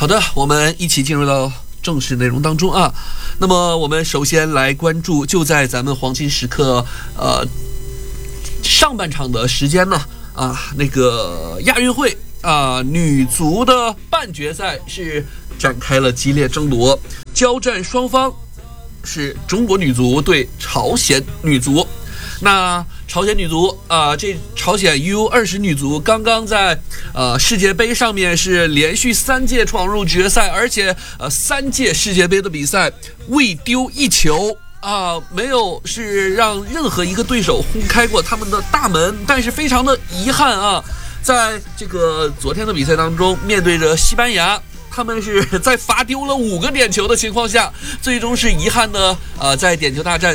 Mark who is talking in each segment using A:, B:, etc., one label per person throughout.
A: 的，我们一起进入到正式内容当中啊。那么我们首先来关注，就在咱们黄金时刻上半场的时间呢那个亚运会女足的半决赛是展开了激烈争夺，交战双方是中国女足对朝鲜女足。那朝鲜女足这朝鲜 U20 女足刚刚在世界杯上面是连续3届闯入决赛，而且3届世界杯的比赛未丢一球没有是让任何一个对手轰开过他们的大门。但是非常的遗憾在这个昨天的比赛当中，面对着西班牙，他们是在罚丢了5个点球的情况下，最终是遗憾的在点球大战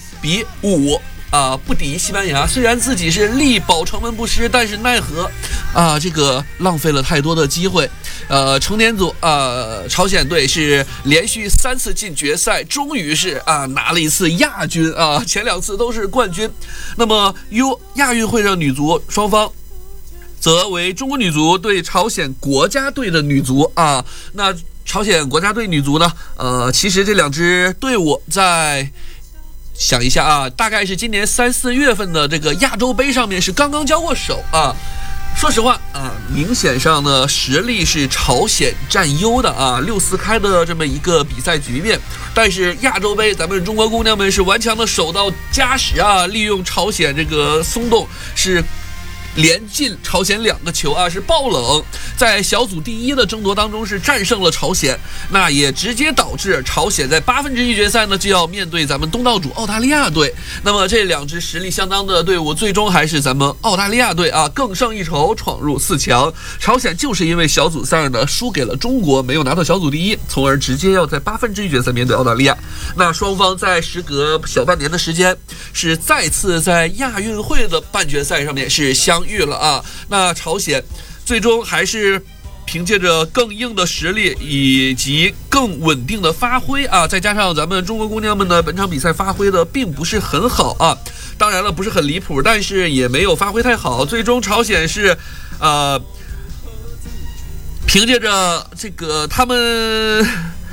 A: 4-5不敌西班牙。虽然自己是力保城门不失，但是奈何这个浪费了太多的机会。成年组朝鲜队是连续3次进决赛，终于是拿了一次亚军前2次都是冠军。那么亚运会上女足双方则为中国女足对朝鲜国家队的女足那朝鲜国家队女足呢其实这2支队伍在想一下大概是今年3、4月份的这个亚洲杯上面是刚刚交过手说实话明显上呢实力是朝鲜占优的6-4开的这么一个比赛局面。但是亚洲杯咱们中国姑娘们是顽强的守到加时利用朝鲜这个松动是连进朝鲜2个球是爆冷，在小组第1的争夺当中是战胜了朝鲜，那也直接导致朝鲜在1/8决赛呢就要面对咱们东道主澳大利亚队。那么这2支实力相当的队伍，最终还是咱们澳大利亚队更胜一筹，闯入4强。朝鲜就是因为小组赛呢输给了中国，没有拿到小组第1，从而直接要在1/8决赛面对澳大利亚。那双方在时隔小半年的时间，是再次在亚运会的半决赛上面是相遇了那朝鲜最终还是凭借着更硬的实力以及更稳定的发挥再加上咱们中国姑娘们呢本场比赛发挥的并不是很好当然了不是很离谱，但是也没有发挥太好。最终朝鲜是凭借着这个他们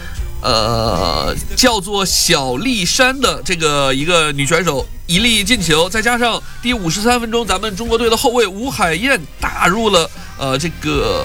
A: 叫做小丽珊的这个一个女选手一粒进球，再加上第53分钟咱们中国队的后卫吴海燕打入了这个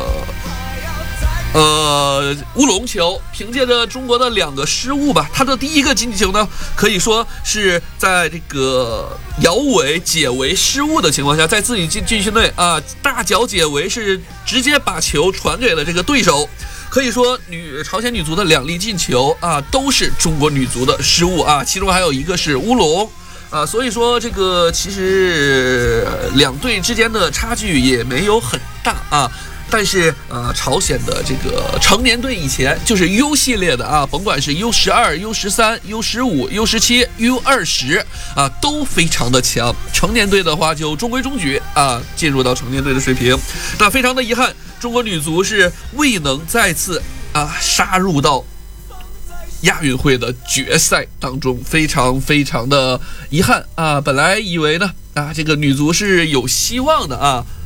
A: 乌龙球。凭借着中国的2个失误吧，他的第1个进球呢可以说是在这个姚伟解围失误的情况下，在自己禁区内大脚解围，是直接把球传给了这个对手。可以说朝鲜女足的2粒进球都是中国女足的失误其中还有1个是乌龙所以说这个其实2队之间的差距也没有很大但是朝鲜的这个成年队以前就是 U 系列的甭管是 U12、U13、U15、U17、U20 都非常的强。成年队的话就中规中矩进入到成年队的水平。那非常的遗憾，中国女足是未能再次杀入到亚运会的决赛当中，非常非常的遗憾本来以为呢这个女足是有希望的